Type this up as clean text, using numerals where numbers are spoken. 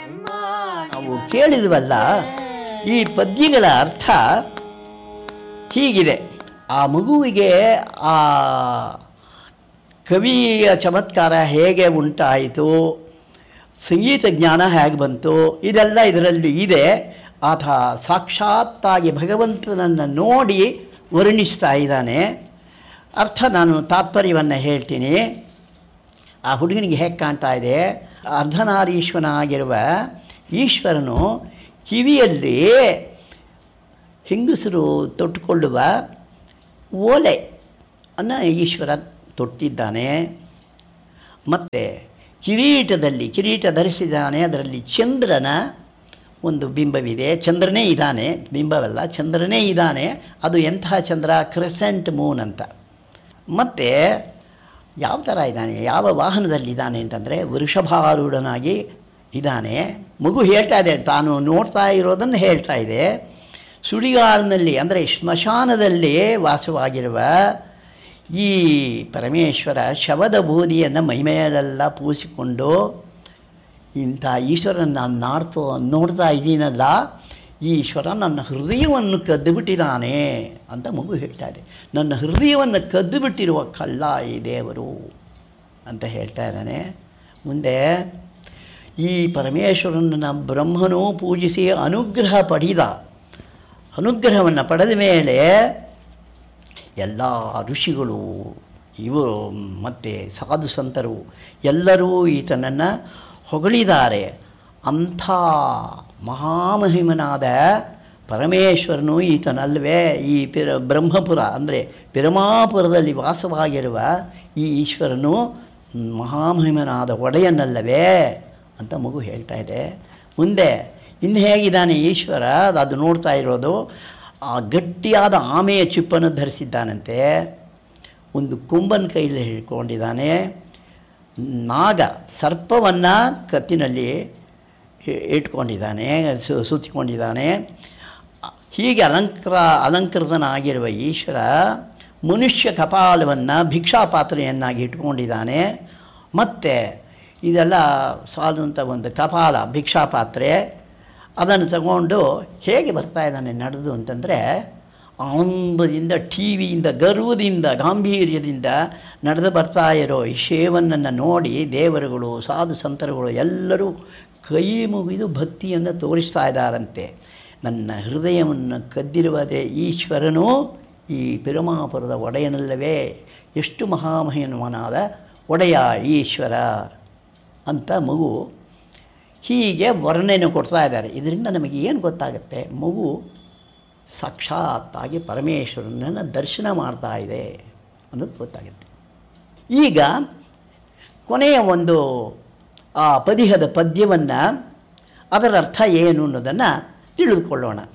ನಾವು ಕೇಳಿದ್ವಲ್ಲ, ಈ ಪದ್ಯಗಳ ಅರ್ಥ ಹೀಗಿದೆ. ಆ ಮಗುವಿಗೆ ಆ ಕವಿಯ ಚಮತ್ಕಾರ ಹೇಗೆ ಉಂಟಾಯಿತು, ಸಂಗೀತ ಜ್ಞಾನ ಹೇಗೆ ಬಂತು, ಇದೆಲ್ಲ ಇದರಲ್ಲಿ ಇದೆ. ಆತ ಸಾಕ್ಷಾತ್ತಾಗಿ ಭಗವಂತನನ್ನು ನೋಡಿ ವರ್ಣಿಸ್ತಾ ಇದ್ದಾನೆ. ಅರ್ಥ ನಾನು ತಾತ್ಪರ್ಯವನ್ನು ಹೇಳ್ತೀನಿ. ಆ ಹುಡುಗನಿಗೆ ಹೇಗೆ ಕಾಣ್ತಾ ಇದೆ, ಅರ್ಧನಾರೀಶ್ವರನಾಗಿರುವ ಈಶ್ವರನು ಕಿವಿಯಲ್ಲಿ ಹೆಂಗಸರು ತೊಟ್ಟುಕೊಳ್ಳುವ ಓಲೆ ಅನ್ನು ಈಶ್ವರ ತೊಟ್ಟಿದ್ದಾನೆ. ಮತ್ತು ಕಿರೀಟ ಧರಿಸಿದ್ದಾನೆ. ಅದರಲ್ಲಿ ಚಂದ್ರನ ಒಂದು ಬಿಂಬವಿದೆ. ಚಂದ್ರನೇ ಇದ್ದಾನೆ, ಬಿಂಬವಲ್ಲ, ಚಂದ್ರನೇ ಇದ್ದಾನೆ. ಅದು ಎಂತಹ ಚಂದ್ರ? ಕ್ರೆಸೆಂಟ್ ಮೂನ್ ಅಂತ. ಮತ್ತು ಯಾವ ಥರ ಇದ್ದಾನೆ, ಯಾವ ವಾಹನದಲ್ಲಿದ್ದಾನೆ ಅಂತಂದರೆ ವೃಷಭಾರೂಢನಾಗಿ ಇದ್ದಾನೆ. ಮಗು ಹೇಳ್ತಾ ಇದೆ, ತಾನು ನೋಡ್ತಾ ಇರೋದನ್ನು ಹೇಳ್ತಾ ಇದೆ. ಸುಡಿಗಾಡಿನಲ್ಲಿ ಅಂದರೆ ಸ್ಮಶಾನದಲ್ಲಿ ವಾಸವಾಗಿರುವ ಈ ಪರಮೇಶ್ವರ ಶವದ ಬೂದಿಯನ್ನು ಮೈಮೇಲೆಲ್ಲ ಪೂಸಿಕೊಂಡು ಇಂಥ ಈಶ್ವರನ ನಾನು ನೋಡ್ತಾ ಇದ್ದೀನಲ್ಲ, ಈ ಈಶ್ವರ ನನ್ನ ಹೃದಯವನ್ನು ಕದ್ದು ಬಿಟ್ಟಿದ್ದಾನೆ ಅಂತ ಮಗು ಹೇಳ್ತಾ ಇದೆ. ನನ್ನ ಹೃದಯವನ್ನು ಕದ್ದು ಬಿಟ್ಟಿರುವ ಕಳ್ಳ ಈ ದೇವರು ಅಂತ ಹೇಳ್ತಾ ಇದ್ದಾನೆ. ಮುಂದೆ ಈ ಪರಮೇಶ್ವರನ ಬ್ರಹ್ಮನು ಪೂಜಿಸಿ ಅನುಗ್ರಹವನ್ನು ಪಡೆದ ಮೇಲೆ ಎಲ್ಲ ಋಷಿಗಳು ಇವರು ಮತ್ತು ಸಾಧು ಸಂತರು ಎಲ್ಲರೂ ಈತನನ್ನು ಹೊಗಳಿದ್ದಾರೆ. ಅಂಥ ಮಹಾಮಹಿಮನಾದ ಪರಮೇಶ್ವರನು ಈತನಲ್ವೇ, ಈ ಬ್ರಹ್ಮಪುರ ಅಂದರೆ ಪಿರಮಾಪುರದಲ್ಲಿ ವಾಸವಾಗಿರುವ ಈ ಈಶ್ವರನು ಮಹಾಮಹಿಮನಾದ ಒಡೆಯನಲ್ಲವೇ ಅಂತ ಮಗು ಹೇಳ್ತಾ ಇದೆ. ಮುಂದೆ ಇನ್ನು ಹೇಗಿದ್ದಾನೆ ಈಶ್ವರ ಅದು ನೋಡ್ತಾ ಇರೋದು. ಆ ಗಟ್ಟಿಯಾದ ಆಮೆಯ ಚಿಪ್ಪನ್ನು ಧರಿಸಿದ್ದಾನಂತೆ. ಒಂದು ಕೊಂಬನ ಕೈಯಲ್ಲಿ ಹಿಡ್ಕೊಂಡಿದ್ದಾನೆ. ನಾಗ ಸರ್ಪವನ್ನು ಕತ್ತಿನಲ್ಲಿ ಇಟ್ಕೊಂಡಿದ್ದಾನೆ, ಸುತ್ತಿಕೊಂಡಿದ್ದಾನೆ. ಹೀಗೆ ಅಲಂಕೃತನಾಗಿರುವ ಈಶ್ವರ ಮನುಷ್ಯ ಕಪಾಲವನ್ನು ಭಿಕ್ಷಾಪಾತ್ರೆಯನ್ನಾಗಿ ಇಟ್ಕೊಂಡಿದ್ದಾನೆ. ಮತ್ತು ಇದೆಲ್ಲ ಸಾಲುವಂಥ ಒಂದು ಕಪಾಲ ಭಿಕ್ಷಾಪಾತ್ರೆ, ಅದನ್ನು ತಗೊಂಡು ಹೇಗೆ ಬರ್ತಾ ಇದ್ದಾನೆ ನಡೆದು ಅಂತಂದರೆ ಆನಂದದಿಂದ, ಟಿವಿಯಿಂದ, ಗರ್ವದಿಂದ, ಗಾಂಭೀರ್ಯದಿಂದ ನಡೆದು ಬರ್ತಾ ಇರೋ ಈ ಶೇವನನ್ನು ನೋಡಿ ದೇವರುಗಳು ಸಾಧು ಸಂತರುಗಳು ಎಲ್ಲರೂ ಕೈ ಮುಗಿದು ಭಕ್ತಿಯನ್ನು ತೋರಿಸ್ತಾ ಇದ್ದಾರಂತೆ. ನನ್ನ ಹೃದಯವನ್ನು ಕದ್ದಿರುವುದೇ ಈಶ್ವರನು ಈ ಪಿರಮಾಪುರದ ಒಡೆಯನಲ್ಲವೇ, ಎಷ್ಟು ಮಹಾಮಹಿಮನಾದ ಒಡೆಯ ಈಶ್ವರ ಅಂತ ಮಗು ಹೀಗೆ ವರ್ಣನೆ ಕೊಡ್ತಾ ಇದ್ದಾರೆ. ಇದರಿಂದ ನಮಗೆ ಏನು ಗೊತ್ತಾಗುತ್ತೆ? ಮಗು ಸಾಕ್ಷಾತ್ತಾಗಿ ಪರಮೇಶ್ವರನನ್ನು ದರ್ಶನ ಮಾಡ್ತಾ ಇದೆ ಅನ್ನೋದು ಗೊತ್ತಾಗುತ್ತೆ. ಈಗ ಕೊನೆಯ ಒಂದು ಆ ಪದ್ಯವನ್ನು ಅದರ ಅರ್ಥ ಏನು ಅನ್ನೋದನ್ನು ತಿಳಿದುಕೊಳ್ಳೋಣ.